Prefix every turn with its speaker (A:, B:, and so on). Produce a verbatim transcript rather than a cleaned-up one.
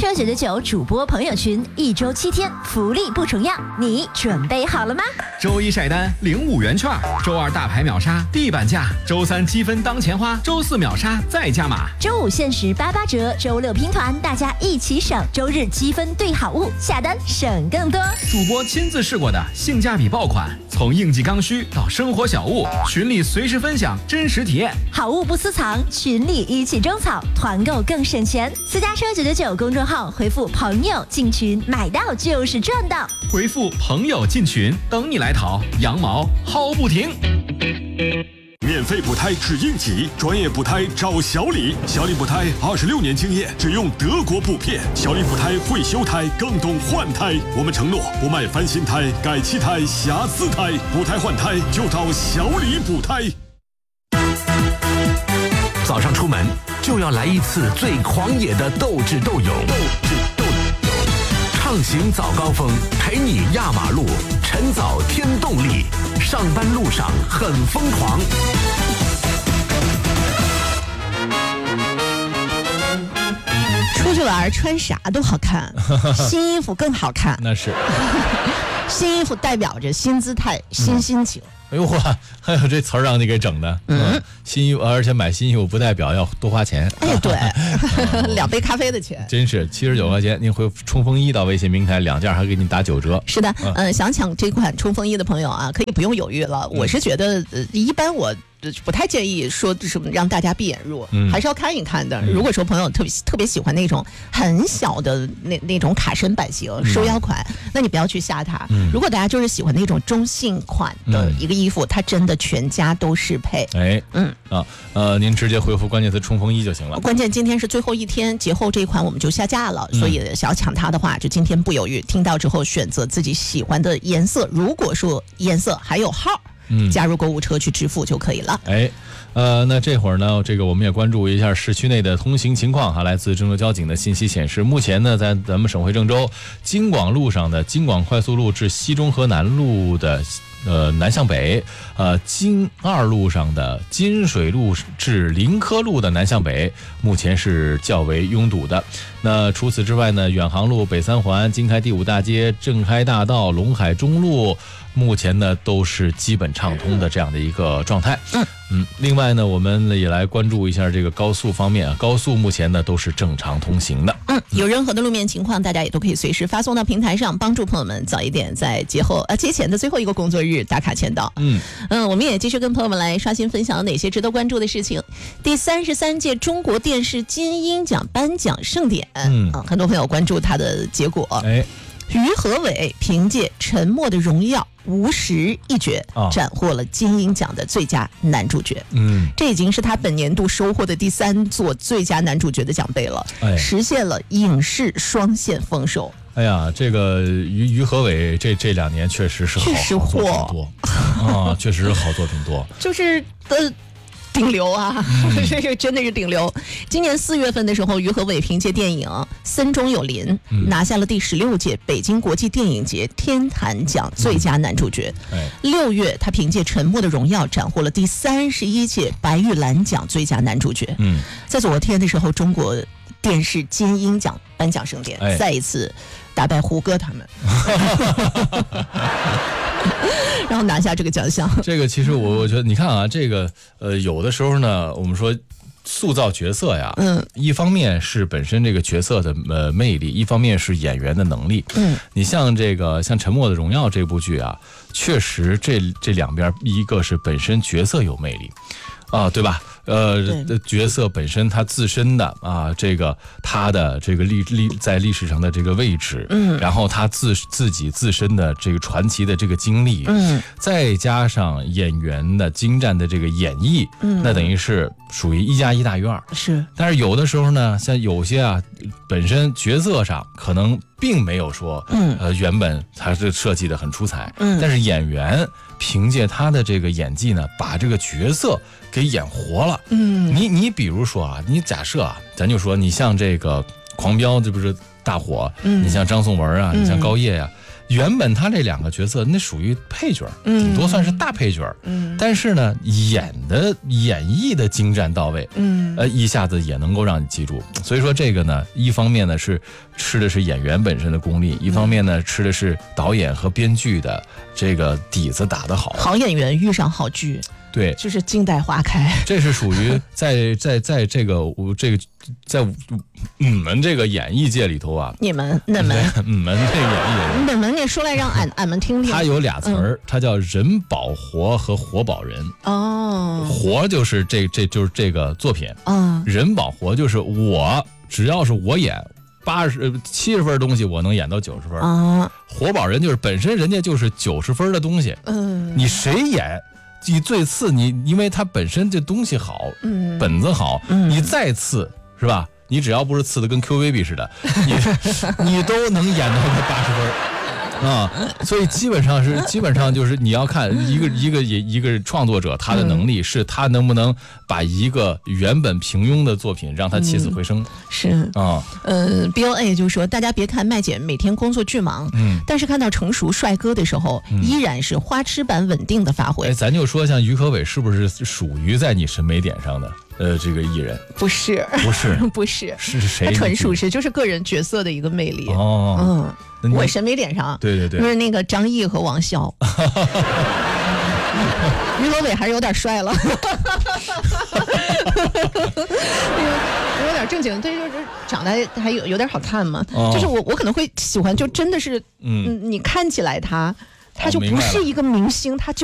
A: 车九九九主播朋友群，一周七天，福利不重样，你准备好了吗？
B: 周一晒单领五元券，周二大牌秒杀地板价，周三积分当钱花，周四秒杀再加码，
A: 周五限时八八折，周六拼团，大家一起省，周日积分兑好物，下单省更多。
B: 主播亲自试过的性价比爆款，从应季刚需到生活小物，群里随时分享真实体验，
A: 好物不私藏，群里一起种草，团购更省钱。私家车九九九公众号回复朋友进群，买到就是赚到。
B: 回复朋友进群，等你来淘，羊毛薅不停。
C: 免费补胎只应急，专业补胎找小李。小李补胎二十六年经验，只用德国补片。小李补胎会修胎，更懂换胎。我们承诺不卖翻新胎、改气胎、瑕疵胎，补胎换胎就找小李补胎。
D: 早上出门就要来一次最狂野的斗智斗勇，斗智斗勇，畅行早高峰，陪你压马路，晨早添动力，上班路上很疯狂。
E: 出去玩穿啥都好看，新衣服更好看。
F: 那是，
E: 新衣服代表着新姿态、新心情。
F: 嗯哎呦哇，还有这词儿让你给整的。嗯，嗯新衣服，而且买新衣服不代表要多花钱。
E: 哎，对，两杯咖啡的钱，
F: 真是七十九块钱，您回冲锋衣到微信平台，两件还给你打九折。
E: 是的，嗯、呃，想抢这款冲锋衣的朋友啊，可以不用犹豫了。我是觉得，呃，一般我。不太建议说什么让大家闭眼入，嗯、还是要看一看的。嗯、如果说朋友特别特别喜欢那种很小的那那种卡身版型、嗯、收腰款，那你不要去吓它。嗯、如果大家就是喜欢那种中性款的一个衣服，嗯、它真的全家都适配。
F: 哎，嗯啊呃，您直接回复关键词冲锋衣就行了。
E: 关键今天是最后一天，节后这一款我们就下架了，嗯、所以想要抢它的话，就今天不犹豫，听到之后选择自己喜欢的颜色。如果说颜色还有号。嗯，加入购物车去支付就可以了。
F: 哎，呃，那这会儿呢，这个我们也关注一下市区内的通行情况哈。来自郑州交警的信息显示，目前呢，在咱们省会郑州京广路上的京广快速路至西中河南路的呃南向北，呃京二路上的金水路至临科路的南向北，目前是较为拥堵的。那除此之外呢，远航路、北三环、京开第五大街、正开大道、陇海中路。目前呢都是基本畅通的这样的一个状态。嗯嗯，另外呢，我们也来关注一下这个高速方面啊，高速目前呢都是正常通行的。
E: 嗯，有任何的路面情况，大家也都可以随时发送到平台上，帮助朋友们早一点在节后呃节前的最后一个工作日打卡签到。嗯嗯，我们也继续跟朋友们来刷新分享哪些值得关注的事情。第三十三届中国电视金鹰奖颁奖盛典，嗯啊，很多朋友关注它的结果。哎。于和伟凭借《沉默的荣耀》无实一角，斩获了金鹰奖的最佳男主角。嗯，这已经是他本年度收获的第三座最佳男主角的奖杯了，哎、实现了影视双线丰收。
F: 哎呀，这个于于和伟这这两年确实是好好作品多啊，确实是好作品多，
E: 就是呃。顶流啊，嗯、这个真的是顶流。今年四月份的时候，于和伟凭借电影《森中有林》嗯、拿下了第十六届北京国际电影节天坛奖最佳男主角。六、嗯、月，他凭借《沉默的荣耀》斩获了第三十一届白玉兰奖最佳男主角。嗯，在昨天的时候，中国电视金鹰奖颁奖盛典、哎、再一次打败胡歌他们。然后拿下这个奖项。
F: 这个其实我我觉得，你看啊，这个呃，有的时候呢，我们说塑造角色呀，嗯，一方面是本身这个角色的呃魅力，一方面是演员的能力。嗯，你像这个像《沉默的荣耀》这部剧啊，确实这这两边，一个是本身角色有魅力。啊，对吧？呃，角色本身他自身的啊，这个他的这个历历在历史上的这个位置，嗯，然后他自自己自身的这个传奇的这个经历，嗯，再加上演员的精湛的这个演绎，嗯，那等于是属于一加一大于二。是，但是有的时候呢，像有些啊，本身角色上可能并没有说，嗯，呃，原本他是设计的很出彩，嗯，但是演员凭借他的这个演技呢，把这个角色给演活了。嗯，你你比如说啊，你假设啊，咱就说你像这个《狂飙》，这不是大火？嗯，你像张颂文啊，嗯、你像高叶呀、啊， 原本他这两个角色那属于配角，顶多算是大配角，嗯，但是呢，演的演绎的精湛到位，嗯，呃，一下子也能够让你记住。所以说这个呢，一方面呢是吃的是演员本身的功力，一方面呢吃的是导演和编剧的这个底子打得好。
E: 好演员遇上好剧。
F: 对，
E: 就是静待花开。
F: 这是属于在在在这个这个在你们这个演艺界里头啊，
E: 你们你们
F: 你们这个演艺人，
E: 你们你说来让俺俺们听听。
F: 它有俩词儿，它叫人保活和活保人。哦，活就是这这就是这个作品啊，人保活就是我只要是我演。八十七十分的东西我能演到九十分啊，活保人就是本身人家就是九十分的东西，嗯，你谁演你最次你，因为他本身这东西好，嗯，本子好，嗯，你再次是吧？你只要不是次的跟 Q baby 似的，你你都能演到个八十分。啊、嗯，所以基本上是基本上就是你要看一个一个一个创作者他的能力，是他能不能把一个原本平庸的作品让他起死回生。嗯、
E: 是啊，呃 ，B O A 就说大家别看麦姐每天工作巨忙，嗯，但是看到成熟帅哥的时候，嗯、依然是花痴般稳定的发挥。
F: 哎，咱就说像于可伟是不是属于在你审美点上的？呃，这个艺人
E: 不是，
F: 不是，
E: 不是，
F: 是谁？
E: 他纯属是就是个人角色的一个魅力。哦，嗯，我审美点上，
F: 对对对，
E: 就是那个张译和王骁，于和伟还是有点帅了，有点正经，对，就是长得还有有点好看嘛。哦、就是我我可能会喜欢，就真的是，嗯，你看起来他他就不是一个明星，他就。